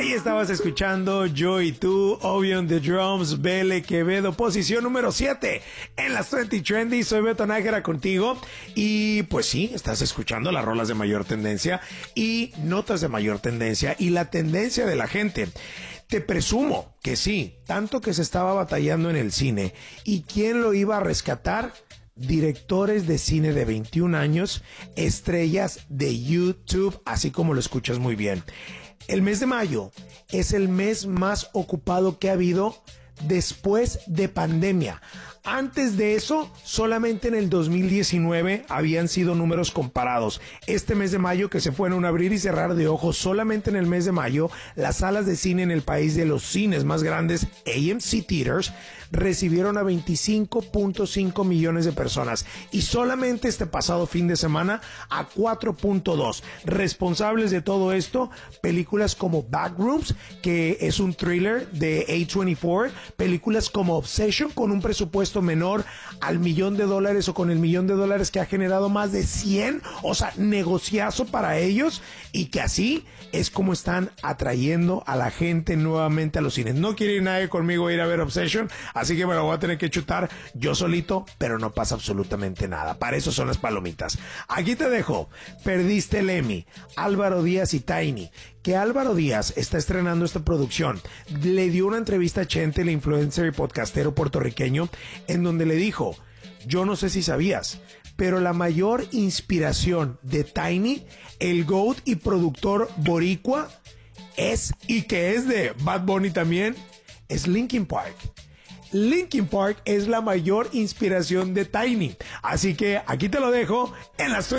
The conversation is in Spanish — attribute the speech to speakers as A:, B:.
A: Ahí estabas escuchando Yo y Tú, Obvio on the Drums, Bele Quevedo, posición número 7 en las 20 Trendy. Soy Beto Nájera contigo y pues sí, estás escuchando las rolas de mayor tendencia y notas de mayor tendencia y la tendencia de la gente. Te presumo que sí, tanto que se estaba batallando en el cine. ¿Y quién lo iba a rescatar? Directores de cine de 21 años, estrellas de YouTube, así como lo escuchas muy bien. El mes de mayo es el mes más ocupado que ha habido después de pandemia. Antes de eso, solamente en el 2019 habían sido números comparados. Este mes de mayo, que se fue en un abrir y cerrar de ojos, solamente en el mes de mayo, las salas de cine en el país de los cines más grandes, AMC Theaters, recibieron a 25.5 millones de personas. Y solamente este pasado fin de semana a 4.2. Responsables de todo esto, películas como Backrooms, que es un thriller de A24, películas como Obsession, con un presupuesto menor al $1 millón o con el $1 millón que ha generado más de 100, o sea, negociazo para ellos, y que así es como están atrayendo a la gente nuevamente a los cines. No quiere ir nadie conmigo a ir a ver Obsession, así que me lo voy a tener que chutar yo solito, pero no pasa absolutamente nada. Para eso son las palomitas. Aquí te dejo. Perdiste el Emmy. Álvaro Díaz y Tiny. Que Álvaro Díaz está estrenando esta producción. Le dio una entrevista a Chente, el influencer y podcastero puertorriqueño, en donde le dijo: yo no sé si sabías, pero la mayor inspiración de Tiny, el GOAT y productor boricua, y que es de Bad Bunny también, es Linkin Park. Linkin Park es la mayor inspiración de Tiny. Así que aquí te lo dejo en las